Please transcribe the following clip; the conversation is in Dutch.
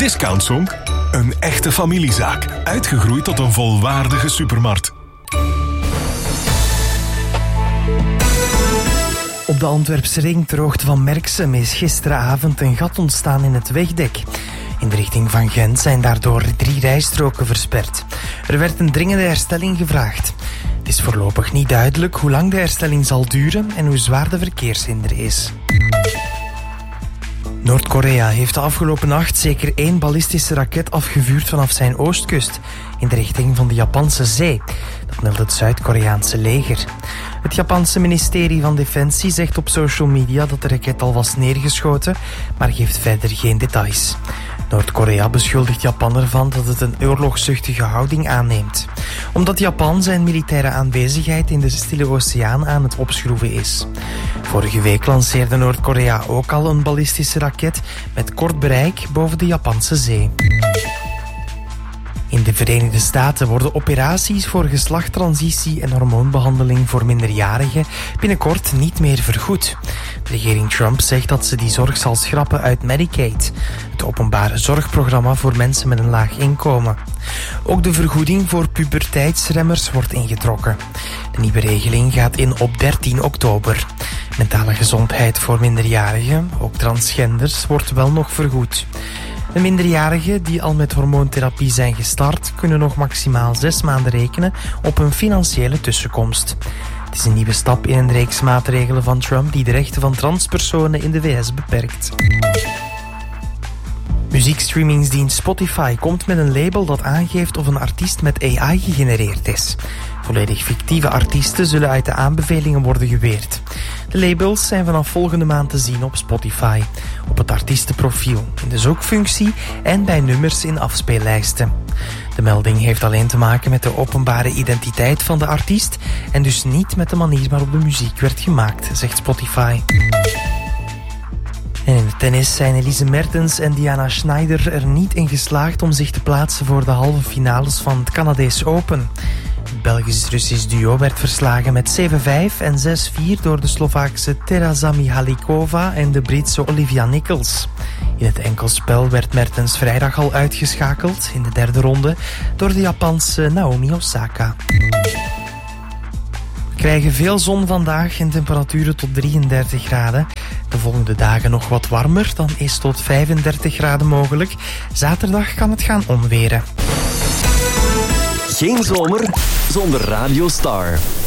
Discountzonk, een echte familiezaak. Uitgegroeid tot een volwaardige supermarkt. Op de Antwerpse ring ter hoogte van Merksem is gisteravond een gat ontstaan in het wegdek. In de richting van Gent zijn daardoor 3 rijstroken versperd. Er werd een dringende herstelling gevraagd. Het is voorlopig niet duidelijk hoe lang de herstelling zal duren en hoe zwaar de verkeershinder is. Noord-Korea heeft de afgelopen nacht zeker 1 ballistische raket afgevuurd vanaf zijn oostkust in de richting van de Japanse zee. Dat meldt het Zuid-Koreaanse leger. Het Japanse ministerie van Defensie zegt op social media dat de raket al was neergeschoten, maar geeft verder geen details. Noord-Korea beschuldigt Japan ervan dat het een oorlogszuchtige houding aanneemt, omdat Japan zijn militaire aanwezigheid in de Stille Oceaan aan het opschroeven is. Vorige week lanceerde Noord-Korea ook al een ballistische raket met kort bereik boven de Japanse zee. In de Verenigde Staten worden operaties voor geslachttransitie en hormoonbehandeling voor minderjarigen binnenkort niet meer vergoed. De regering Trump zegt dat ze die zorg zal schrappen uit Medicaid, het openbare zorgprogramma voor mensen met een laag inkomen. Ook de vergoeding voor puberteitsremmers wordt ingetrokken. De nieuwe regeling gaat in op 13 oktober. Mentale gezondheid voor minderjarigen, ook transgenders, wordt wel nog vergoed. De minderjarigen die al met hormoontherapie zijn gestart, kunnen nog maximaal 6 maanden rekenen op een financiële tussenkomst. Het is een nieuwe stap in een reeks maatregelen van Trump die de rechten van transpersonen in de VS beperkt. Muziekstreamingsdienst Spotify komt met een label dat aangeeft of een artiest met AI gegenereerd is. Volledig fictieve artiesten zullen uit de aanbevelingen worden geweerd. De labels zijn vanaf volgende maand te zien op Spotify, op het artiestenprofiel, in de zoekfunctie en bij nummers in afspeellijsten. De melding heeft alleen te maken met de openbare identiteit van de artiest en dus niet met de manier waarop de muziek werd gemaakt, zegt Spotify. En in de tennis zijn Elise Mertens en Diana Schneider er niet in geslaagd om zich te plaatsen voor de halve finales van het Canadees Open. Het Belgisch-Russisch duo werd verslagen met 7-5 en 6-4 door de Slovaakse Tereza Mihalikova en de Britse Olivia Nichols. In het enkelspel werd Mertens vrijdag al uitgeschakeld in de 3e ronde door de Japanse Naomi Osaka. We krijgen veel zon vandaag en temperaturen tot 33 graden. De volgende dagen nog wat warmer, dan is tot 35 graden mogelijk. Zaterdag kan het gaan onweren. Geen zomer zonder Radio Star.